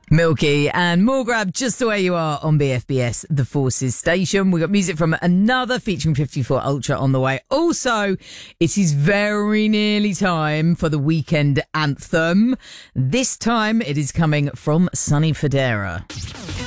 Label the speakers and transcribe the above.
Speaker 1: Milky and more grab just the way you are on BFBS, the Forces station. We got music from another featuring 54 Ultra on the way. Also, it is very nearly time for the weekend anthem. This time it is coming from Sonny Fodera.